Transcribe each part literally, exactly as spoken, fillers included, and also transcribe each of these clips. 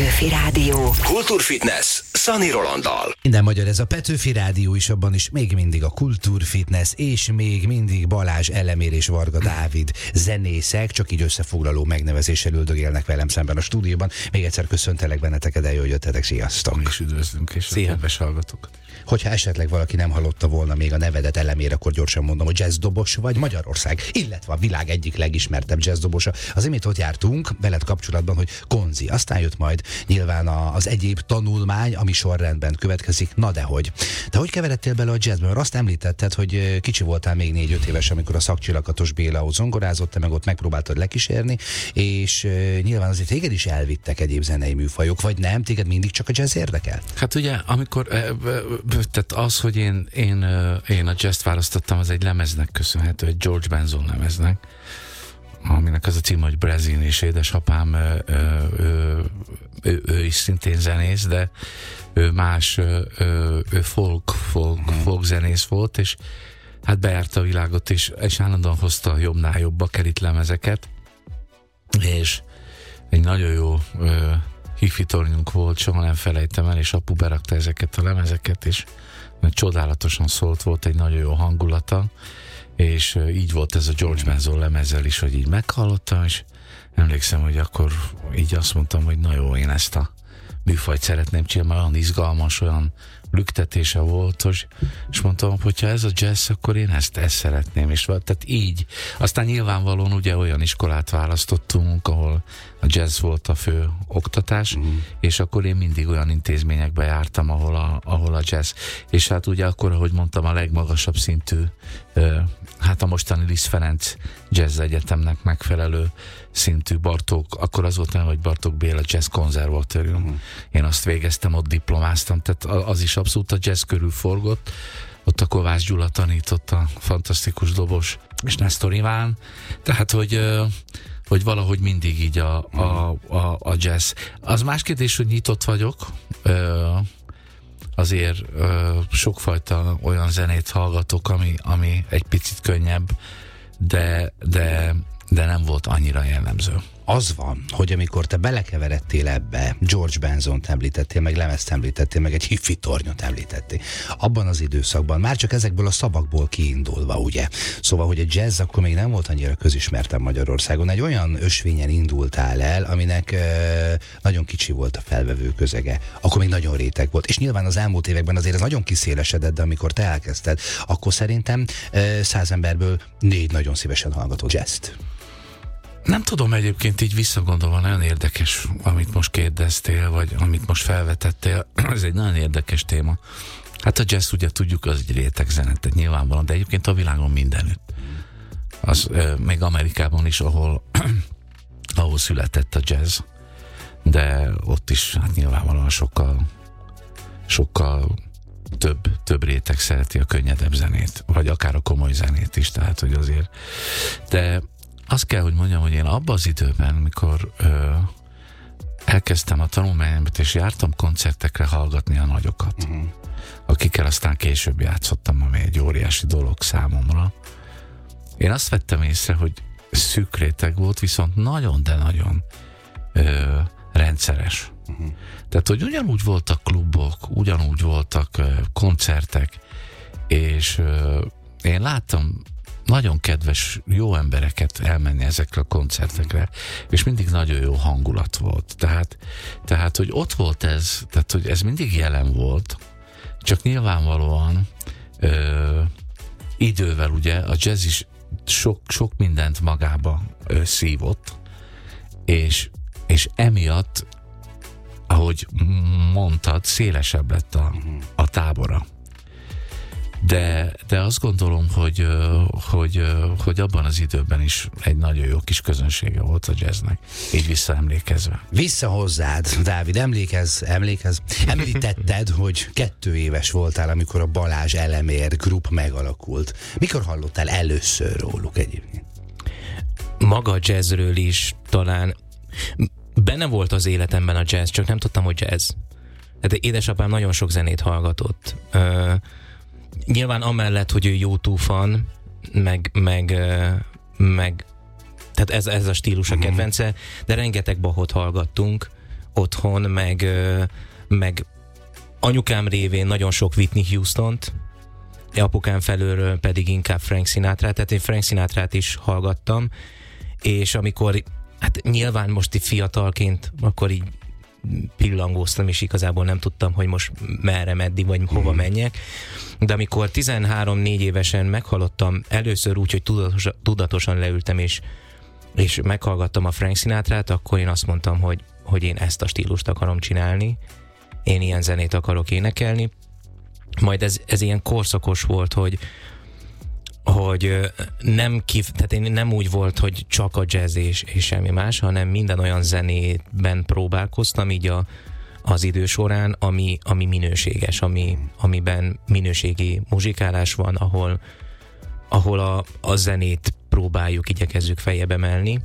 Petőfi Rádió. Kultúrfitness Szani Rolanddal. Minden magyar, ez a Petőfi Rádió is, abban is még mindig a Kultúrfitness, és még mindig Balázs Elemér és Varga Dávid zenészek, csak így összefoglaló megnevezéssel üldögélnek velem szemben a stúdióban. Még egyszer köszöntelek benneteket, el, hogy jöttetek, sziasztok! És üdvözlünk, és a kedves hallgatók. Hogyha esetleg valaki nem hallotta volna még a nevedet, Elemér, akkor gyorsan mondom, hogy jazzdobos vagy Magyarország, illetve a világ egyik legismertebb jazzdobosa. Az imént ott jártunk veled kapcsolatban, hogy Konzi, aztán jött majd nyilván az egyéb tanulmány, ami sorrendben következik. Na dehogy. De hogy keveredtél bele a jazzbe? Mert azt említetted, hogy kicsi voltál még négy-öt éves, amikor a Szakcsillakatos Béla ott zongorázott, te meg ott megpróbáltad lekísérni, és nyilván azért téged is elvittek egyéb zenei műfajok, vagy nem? Téged mindig csak a jazz érdekel? Hát ugye, amikor tehát az, hogy én, én, én a jazzt választottam, az egy lemeznek köszönhető, egy George Benson lemeznek, aminek az a cím, hogy Brezin, és édesapám ő, ő, ő, ő is szintén zenész, de ő más, ő, ő folk, folk, folk zenész volt, és hát bejárta a világot, és, és állandóan hozta a jobbnál jobb bakelit lemezeket, és egy nagyon jó hifi tornyunk volt, soha nem felejtem el, és apu berakta ezeket a lemezeket, és csodálatosan szólt, volt egy nagyon jó hangulata, és így volt ez a George Benson lemezzel is, hogy így meghallottam, és emlékszem, hogy akkor így azt mondtam, hogy na jó, én ezt a műfajt szeretném csinálni, olyan izgalmas, olyan lüktetése volt, és mondtam, hogy ha ez a jazz, akkor én ezt, ezt szeretném, és tehát így. Aztán nyilvánvalóan ugye olyan iskolát választottunk, ahol a jazz volt a fő oktatás, mm. és akkor én mindig olyan intézményekbe jártam, ahol a, ahol a jazz. És hát ugye akkor, ahogy mondtam, a legmagasabb szintű, hát a mostani Liszt Ferenc Jazz Egyetemnek megfelelő szintű Bartók, akkor az volt nem, hogy Bartók Béla Jazz Konzervatórium. Mm. Én azt végeztem, ott diplomáztam, tehát az is abszolút a jazz körül forgott. Ott a Kovács Gyula tanított, a fantasztikus dobos, és Nestor Iván. Tehát, hogy, hogy valahogy mindig így a, a, a, a jazz. Az más kérdés, hogy nyitott vagyok, azért sokfajta olyan zenét hallgatok, ami, ami egy picit könnyebb, de, de, de nem volt annyira jellemző. Az van, hogy amikor te belekeveredtél ebbe, George Bensont említettél, meg lemezt említettél, meg egy hifi tornyot említettél. Abban az időszakban, már csak ezekből a szavakból kiindulva, ugye? Szóval, hogy a jazz akkor még nem volt annyira közismertem Magyarországon. Egy olyan ösvényen indultál el, aminek e, nagyon kicsi volt a felvevő közege. Akkor még nagyon réteg volt. És nyilván az elmúlt években azért ez nagyon kiszélesedett, de amikor te elkezdted, akkor szerintem e, száz emberből négy nagyon szívesen hallgatott jazzt. Nem tudom, egyébként így visszagondolva, nagyon érdekes, amit most kérdeztél, vagy amit most felvetettél. Ez egy nagyon érdekes téma. Hát a jazz, ugye tudjuk, az egy rétegzene, tehát nyilvánvalóan, de egyébként a világon mindenütt. Az, euh, még Amerikában is, ahol, ahol született a jazz, de ott is hát nyilvánvalóan sokkal, sokkal több, több réteg szereti a könnyedebb zenét, vagy akár a komoly zenét is, tehát hogy azért. De azt kell, hogy mondjam, hogy én abban az időben, mikor ö, elkezdtem a tanulmányomat, és jártam koncertekre hallgatni a nagyokat, uh-huh. akikkel aztán később játszottam, ami egy óriási dolog számomra. Én azt vettem észre, hogy szűk réteg volt, viszont nagyon, de nagyon ö, rendszeres. Uh-huh. Tehát, hogy ugyanúgy voltak klubok, ugyanúgy voltak ö, koncertek, és ö, én láttam nagyon kedves, jó embereket elmenni ezekre a koncertekre, és mindig nagyon jó hangulat volt. Tehát, tehát hogy ott volt ez, tehát, hogy ez mindig jelen volt, csak nyilvánvalóan ö, idővel ugye a jazz is sok, sok mindent magába ö, szívott, és, és emiatt, ahogy mondtad, szélesebb lett a, a tábora. De, de azt gondolom, hogy, hogy, hogy abban az időben is egy nagyon jó kis közönsége volt a jazznek, így visszaemlékezve. Vissza hozzád, Dávid, emlékezz, emlékezz. Említetted, hogy kettő éves voltál, amikor a Balázs Elemér Group megalakult. Mikor hallottál először róluk egyébként? Maga a jazzről is talán benne volt az életemben a jazz, csak nem tudtam, hogy jazz. Tehát édesapám nagyon sok zenét hallgatott. Uh, Nyilván amellett, hogy ő U kettő fan, meg, meg, meg tehát ez, ez a stílus a kedvence, de rengeteg Bachot hallgattunk, otthon, meg, meg anyukám révén nagyon sok Whitney Houstont, apukám felőről pedig inkább Frank Sinatrát, tehát én Frank Sinatrát is hallgattam, és amikor, hát nyilván most így fiatalként, akkor így pillangóztam, és igazából nem tudtam, hogy most merre, meddig, vagy hova menjek, de amikor tizenhárom-négy évesen meghallottam először úgy, hogy tudatosan, tudatosan leültem, és, és meghallgattam a Frank Sinatrát, akkor én azt mondtam, hogy, hogy én ezt a stílust akarom csinálni, én ilyen zenét akarok énekelni. Majd ez, ez ilyen korszakos volt, hogy, hogy nem, kif, tehát én nem úgy volt, hogy csak a jazz és, és semmi más, hanem minden olyan zenében próbálkoztam így a, az idő során, ami, ami minőséges, ami, amiben minőségi muzsikálás van, ahol, ahol a, a zenét próbáljuk, igyekezzük feljebb emelni.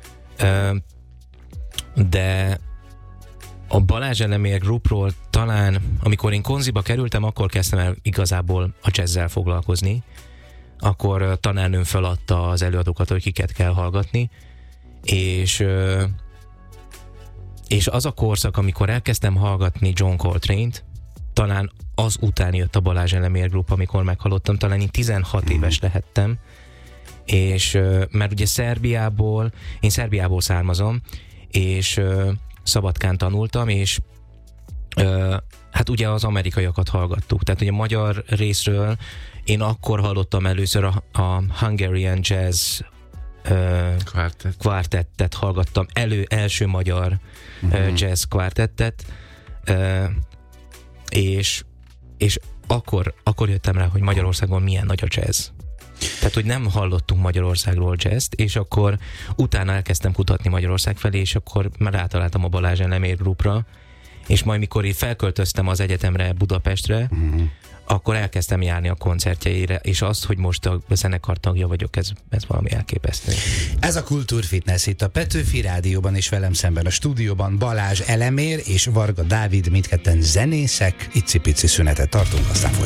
De a Balázs Elemér Groupról talán, amikor én Konziba kerültem, akkor kezdtem el igazából a jazzzel foglalkozni. Akkor tanárnőm feladta az előadókat, hogy kiket kell hallgatni, és, és az a korszak, amikor elkezdtem hallgatni John Coltrane-t, talán az után jött a Balázs Elemér Group, amikor meghallottam, talán én tizenhat éves lehettem, és mert ugye Szerbiából, én Szerbiából származom, és Szabadkán tanultam, és ö, hát ugye az amerikaiakat hallgattuk. Tehát ugye a magyar részről én akkor hallottam először a, a Hungarian Jazz ö, Quartet. Quartettet hallgattam, elő, első magyar uh-huh. ö, jazz quartettet, ö, és, és akkor, akkor jöttem rá, hogy Magyarországon milyen nagy a jazz. Tehát, hogy nem hallottunk Magyarországról jazzt, és akkor utána elkezdtem kutatni Magyarország felé, és akkor már rátaláltam a Balázs Elemér Groupra, és majd mikor így felköltöztem az egyetemre Budapestre, uh-huh. akkor elkezdtem járni a koncertjeire, és azt, hogy most a zenekar tagja vagyok, ez, ez valami elképesztő. Ez a Kultúrfitness itt a Petőfi Rádióban, és velem szemben a stúdióban Balázs Elemér és Varga Dávid, mindketten zenészek. Icipici szünetet tartunk, aztán folytatjuk.